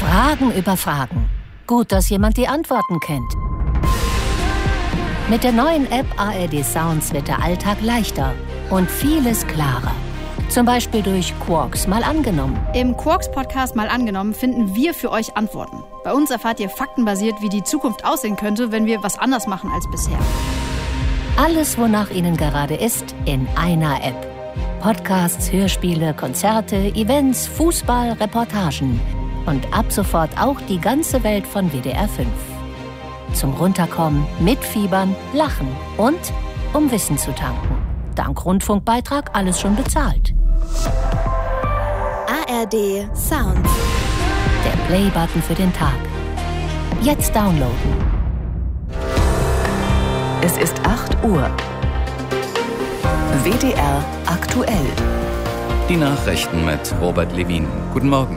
Fragen über Fragen. Gut, dass jemand die Antworten kennt. Mit der neuen App ARD Sounds wird der Alltag leichter und vieles klarer. Zum Beispiel durch Quarks mal angenommen. Im Quarks-Podcast mal angenommen finden wir für euch Antworten. Bei uns erfahrt ihr faktenbasiert, wie die Zukunft aussehen könnte, wenn wir was anders machen als bisher. Alles, wonach Ihnen gerade ist, in einer App. Podcasts, Hörspiele, Konzerte, Events, Fußball, Reportagen. Und ab sofort auch die ganze Welt von WDR 5. Zum Runterkommen, mitfiebern, lachen und um Wissen zu tanken. Dank Rundfunkbeitrag alles schon bezahlt. ARD Sounds. Der Play-Button für den Tag. Jetzt downloaden. Es ist 8 Uhr. WDR aktuell. Die Nachrichten mit Robert Levin. Guten Morgen.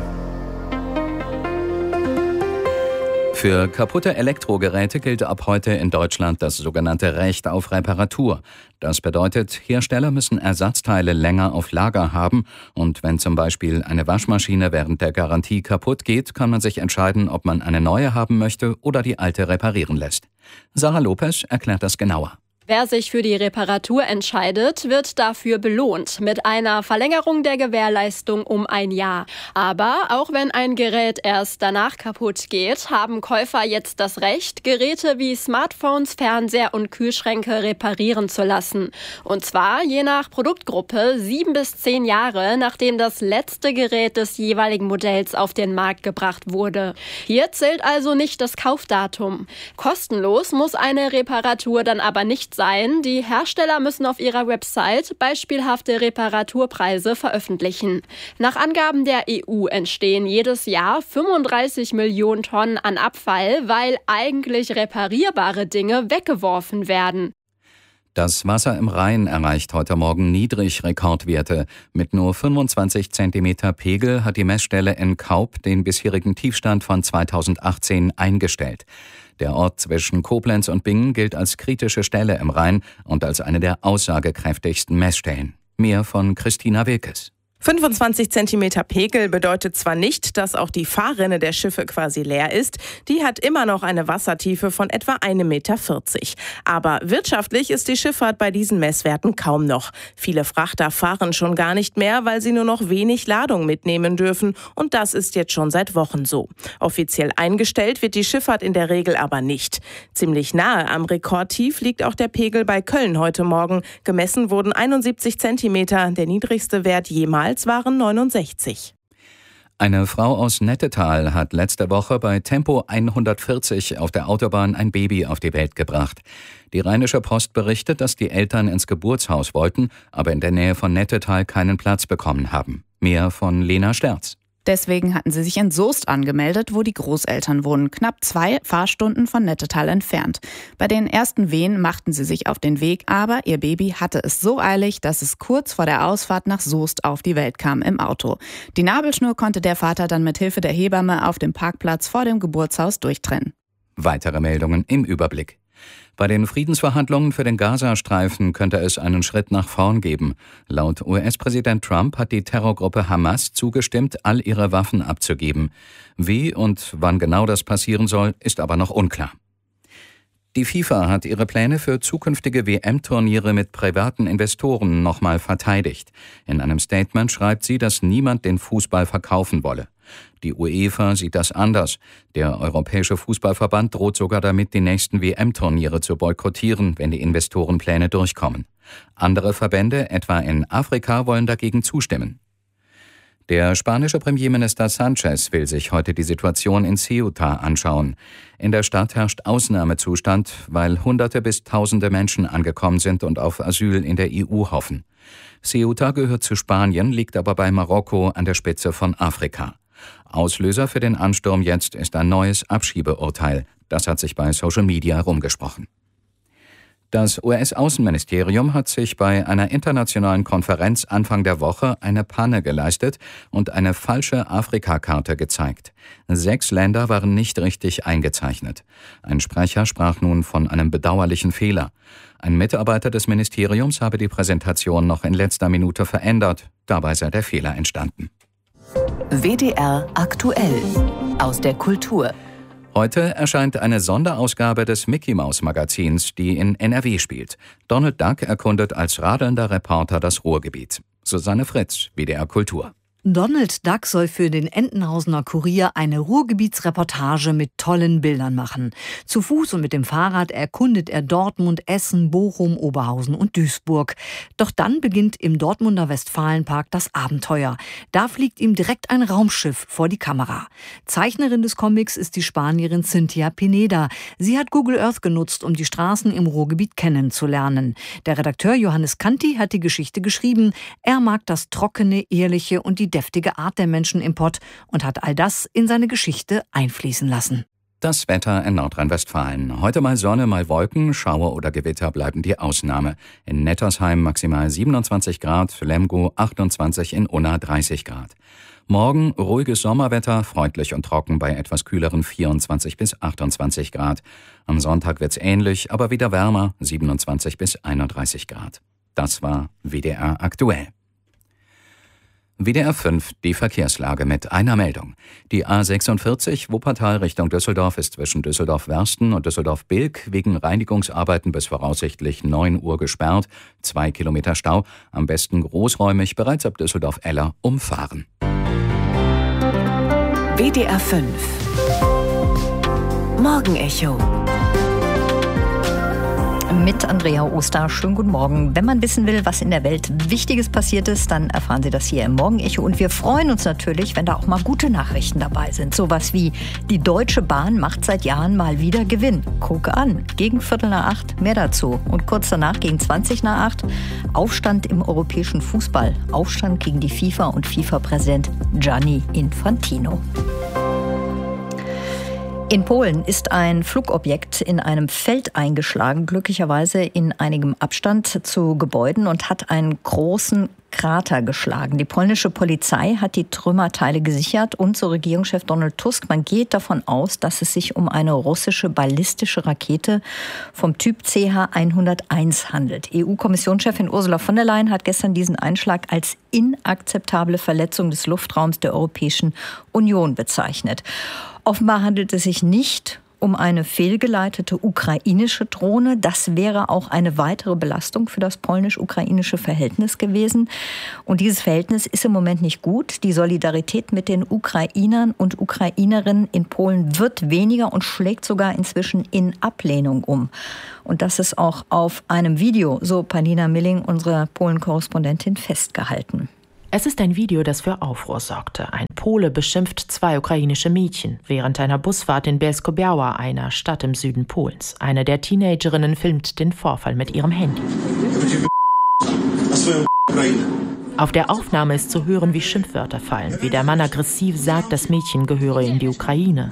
Für kaputte Elektrogeräte gilt ab heute in Deutschland das sogenannte Recht auf Reparatur. Das bedeutet, Hersteller müssen Ersatzteile länger auf Lager haben und wenn zum Beispiel eine Waschmaschine während der Garantie kaputt geht, kann man sich entscheiden, ob man eine neue haben möchte oder die alte reparieren lässt. Sarah Lopez erklärt das genauer. Wer sich für die Reparatur entscheidet, wird dafür belohnt mit einer Verlängerung der Gewährleistung um 1 Jahr. Aber auch wenn ein Gerät erst danach kaputt geht, haben Käufer jetzt das Recht, Geräte wie Smartphones, Fernseher und Kühlschränke reparieren zu lassen. Und zwar je nach Produktgruppe 7 bis 10 Jahre, nachdem das letzte Gerät des jeweiligen Modells auf den Markt gebracht wurde. Hier zählt also nicht das Kaufdatum. Kostenlos muss eine Reparatur dann aber nicht sein. Die Hersteller müssen auf ihrer Website beispielhafte Reparaturpreise veröffentlichen. Nach Angaben der EU entstehen jedes Jahr 35 Millionen Tonnen an Abfall, weil eigentlich reparierbare Dinge weggeworfen werden. Das Wasser im Rhein erreicht heute Morgen Niedrigrekordwerte. Mit nur 25 Zentimeter Pegel hat die Messstelle in Kaub den bisherigen Tiefstand von 2018 eingestellt. Der Ort zwischen Koblenz und Bingen gilt als kritische Stelle im Rhein und als eine der aussagekräftigsten Messstellen. Mehr von Christina Wilkes. 25 Zentimeter Pegel bedeutet zwar nicht, dass auch die Fahrrinne der Schiffe quasi leer ist, die hat immer noch eine Wassertiefe von etwa 1,40 Meter. Aber wirtschaftlich ist die Schifffahrt bei diesen Messwerten kaum noch. Viele Frachter fahren schon gar nicht mehr, weil sie nur noch wenig Ladung mitnehmen dürfen und das ist jetzt schon seit Wochen so. Offiziell eingestellt wird die Schifffahrt in der Regel aber nicht. Ziemlich nahe am Rekordtief liegt auch der Pegel bei Köln heute Morgen. Gemessen wurden 71 Zentimeter, der niedrigste Wert jemals waren 69. Eine Frau aus Nettetal hat letzte Woche bei Tempo 140 auf der Autobahn ein Baby auf die Welt gebracht. Die Rheinische Post berichtet, dass die Eltern ins Geburtshaus wollten, aber in der Nähe von Nettetal keinen Platz bekommen haben. Mehr von Lena Sterz. Deswegen hatten sie sich in Soest angemeldet, wo die Großeltern wohnen, knapp 2 Fahrstunden von Nettetal entfernt. Bei den ersten Wehen machten sie sich auf den Weg, aber ihr Baby hatte es so eilig, dass es kurz vor der Ausfahrt nach Soest auf die Welt kam im Auto. Die Nabelschnur konnte der Vater dann mit Hilfe der Hebamme auf dem Parkplatz vor dem Geburtshaus durchtrennen. Weitere Meldungen im Überblick. Bei den Friedensverhandlungen für den Gazastreifen könnte es einen Schritt nach vorn geben. Laut US-Präsident Trump hat die Terrorgruppe Hamas zugestimmt, all ihre Waffen abzugeben. Wie und wann genau das passieren soll, ist aber noch unklar. Die FIFA hat ihre Pläne für zukünftige WM-Turniere mit privaten Investoren nochmal verteidigt. In einem Statement schreibt sie, dass niemand den Fußball verkaufen wolle. Die UEFA sieht das anders. Der Europäische Fußballverband droht sogar damit, die nächsten WM-Turniere zu boykottieren, wenn die Investorenpläne durchkommen. Andere Verbände, etwa in Afrika, wollen dagegen zustimmen. Der spanische Premierminister Sánchez will sich heute die Situation in Ceuta anschauen. In der Stadt herrscht Ausnahmezustand, weil Hunderte bis Tausende Menschen angekommen sind und auf Asyl in der EU hoffen. Ceuta gehört zu Spanien, liegt aber bei Marokko an der Spitze von Afrika. Auslöser für den Ansturm jetzt ist ein neues Abschiebeurteil. Das hat sich bei Social Media rumgesprochen. Das US-Außenministerium hat sich bei einer internationalen Konferenz Anfang der Woche eine Panne geleistet und eine falsche Afrikakarte gezeigt. 6 Länder waren nicht richtig eingezeichnet. Ein Sprecher sprach nun von einem bedauerlichen Fehler. Ein Mitarbeiter des Ministeriums habe die Präsentation noch in letzter Minute verändert. Dabei sei der Fehler entstanden. WDR aktuell. aus der Kultur. Heute erscheint eine Sonderausgabe des Mickey-Maus-Magazins, die in NRW spielt. Donald Duck erkundet als radelnder Reporter das Ruhrgebiet. Susanne Fritz, WDR Kultur. Donald Duck soll für den Entenhausener Kurier eine Ruhrgebietsreportage mit tollen Bildern machen. Zu Fuß und mit dem Fahrrad erkundet er Dortmund, Essen, Bochum, Oberhausen und Duisburg. Doch dann beginnt im Dortmunder Westfalenpark das Abenteuer. Da fliegt ihm direkt ein Raumschiff vor die Kamera. Zeichnerin des Comics ist die Spanierin Cynthia Pineda. Sie hat Google Earth genutzt, um die Straßen im Ruhrgebiet kennenzulernen. Der Redakteur Johannes Kanti hat die Geschichte geschrieben. Er mag das trockene, ehrliche und die deftige Art der Menschen im Pott und hat all das in seine Geschichte einfließen lassen. Das Wetter in Nordrhein-Westfalen. Heute mal Sonne, mal Wolken, Schauer oder Gewitter bleiben die Ausnahme. In Nettersheim maximal 27 Grad, Lemgo 28, in Unna 30 Grad. Morgen ruhiges Sommerwetter, freundlich und trocken bei etwas kühleren 24 bis 28 Grad. Am Sonntag wird's ähnlich, aber wieder wärmer, 27 bis 31 Grad. Das war WDR aktuell. WDR 5, die Verkehrslage mit einer Meldung. Die A46 Wuppertal Richtung Düsseldorf ist zwischen Düsseldorf-Wersten und Düsseldorf-Bilk wegen Reinigungsarbeiten bis voraussichtlich 9 Uhr gesperrt. 2 Kilometer Stau, am besten großräumig bereits ab Düsseldorf-Eller umfahren. WDR 5 Morgenecho mit Andrea Oster. Schönen guten Morgen. Wenn man wissen will, was in der Welt Wichtiges passiert ist, dann erfahren Sie das hier im Morgenecho. Und wir freuen uns natürlich, wenn da auch mal gute Nachrichten dabei sind. Sowas wie: Die Deutsche Bahn macht seit Jahren mal wieder Gewinn. Guck an. Gegen 7:45 mehr dazu. Und kurz danach, gegen 7:20, Aufstand im europäischen Fußball. Aufstand gegen die FIFA und FIFA-Präsident Gianni Infantino. In Polen ist ein Flugobjekt in einem Feld eingeschlagen, glücklicherweise in einigem Abstand zu Gebäuden, und hat einen großen Krater geschlagen. Die polnische Polizei hat die Trümmerteile gesichert und so Regierungschef Donald Tusk: Man geht davon aus, dass es sich um eine russische ballistische Rakete vom Typ CH-101 handelt. EU-Kommissionschefin Ursula von der Leyen hat gestern diesen Einschlag als inakzeptable Verletzung des Luftraums der Europäischen Union bezeichnet. Offenbar handelt es sich nicht um eine fehlgeleitete ukrainische Drohne. Das wäre auch eine weitere Belastung für das polnisch-ukrainische Verhältnis gewesen. Und dieses Verhältnis ist im Moment nicht gut. Die Solidarität mit den Ukrainern und Ukrainerinnen in Polen wird weniger und schlägt sogar inzwischen in Ablehnung um. Und das ist auch auf einem Video, so Palina Milling, unsere Polen-Korrespondentin, festgehalten. Es ist ein Video, das für Aufruhr sorgte. Ein Pole beschimpft 2 ukrainische Mädchen während einer Busfahrt in Bielsko-Biała, einer Stadt im Süden Polens. Eine der Teenagerinnen filmt den Vorfall mit ihrem Handy. Auf der Aufnahme ist zu hören, wie Schimpfwörter fallen, wie der Mann aggressiv sagt, das Mädchen gehöre in die Ukraine.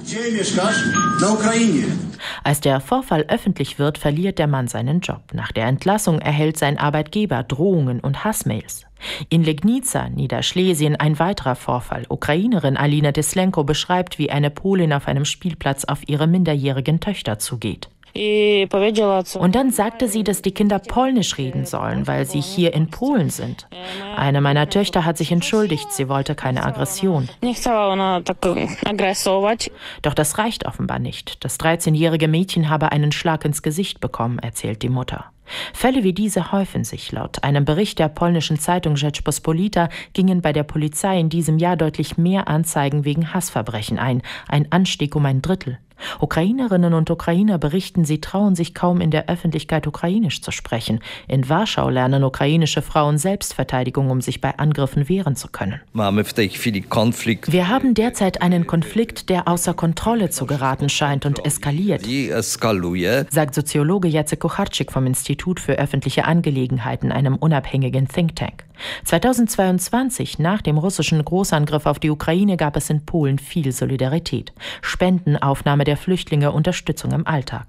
Als der Vorfall öffentlich wird, verliert der Mann seinen Job. Nach der Entlassung erhält sein Arbeitgeber Drohungen und Hassmails. In Legnica, Niederschlesien, ein weiterer Vorfall. Ukrainerin Alina Teslenko beschreibt, wie eine Polin auf einem Spielplatz auf ihre minderjährigen Töchter zugeht. Und dann sagte sie, dass die Kinder Polnisch reden sollen, weil sie hier in Polen sind. Eine meiner Töchter hat sich entschuldigt, sie wollte keine Aggression. Doch das reicht offenbar nicht. Das 13-jährige Mädchen habe einen Schlag ins Gesicht bekommen, erzählt die Mutter. Fälle wie diese häufen sich. Laut einem Bericht der polnischen Zeitung Rzeczpospolita gingen bei der Polizei in diesem Jahr deutlich mehr Anzeigen wegen Hassverbrechen ein. Ein Anstieg um 1/3. Ukrainerinnen und Ukrainer berichten, sie trauen sich kaum in der Öffentlichkeit Ukrainisch zu sprechen. In Warschau lernen ukrainische Frauen Selbstverteidigung, um sich bei Angriffen wehren zu können. Wir haben derzeit einen Konflikt, der außer Kontrolle zu geraten scheint und eskaliert, sagt Soziologe Jacek Kucharczyk vom Institut für öffentliche Angelegenheiten, einem unabhängigen Think Tank. 2022, nach dem russischen Großangriff auf die Ukraine, gab es in Polen viel Solidarität. Spenden, Aufnahme der Flüchtlinge, Unterstützung im Alltag.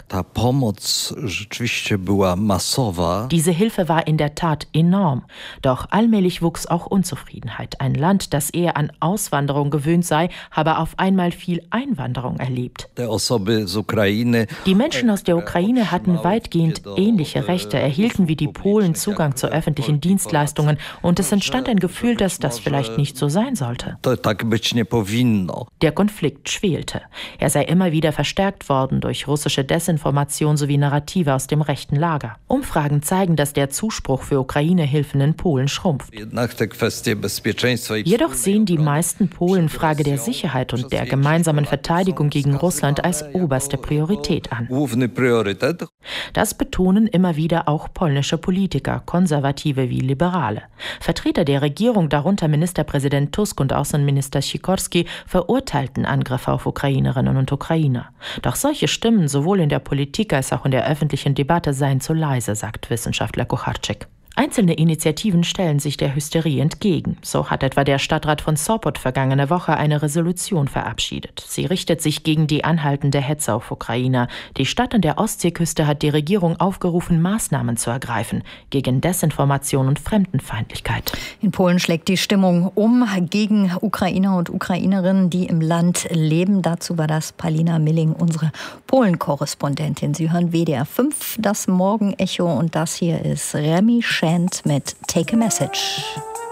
Diese Hilfe war in der Tat enorm. Doch allmählich wuchs auch Unzufriedenheit. Ein Land, das eher an Auswanderung gewöhnt sei, habe auf einmal viel Einwanderung erlebt. Die Menschen aus der Ukraine hatten weitgehend ähnliche Rechte, erhielten wie die Polen Zugang zu öffentlichen Dienstleistungen Und es entstand ein Gefühl, dass das vielleicht nicht so sein sollte. Der Konflikt schwelte. Er sei immer wieder verstärkt worden durch russische Desinformation sowie Narrative aus dem rechten Lager. Umfragen zeigen, dass der Zuspruch für Ukraine-Hilfen in Polen schrumpft. Jedoch sehen die meisten Polen Frage der Sicherheit und der gemeinsamen Verteidigung gegen Russland als oberste Priorität an. Das betonen immer wieder auch polnische Politiker, Konservative wie Liberale. Vertreter der Regierung, darunter Ministerpräsident Tusk und Außenminister Sikorski, verurteilten Angriffe auf Ukrainerinnen und Ukrainer. Doch solche Stimmen sowohl in der Politik als auch in der öffentlichen Debatte seien zu leise, sagt Wissenschaftler Kucharczyk. Einzelne Initiativen stellen sich der Hysterie entgegen. So hat etwa der Stadtrat von Sopot vergangene Woche eine Resolution verabschiedet. Sie richtet sich gegen die anhaltende Hetze auf Ukrainer. Die Stadt an der Ostseeküste hat die Regierung aufgerufen, Maßnahmen zu ergreifen gegen Desinformation und Fremdenfeindlichkeit. In Polen schlägt die Stimmung um gegen Ukrainer und Ukrainerinnen, die im Land leben. Dazu war das Palina Milling, unsere Polen-Korrespondentin. Sie hören WDR 5, das Morgenecho, und das hier ist Remy Shant mit Take a Message.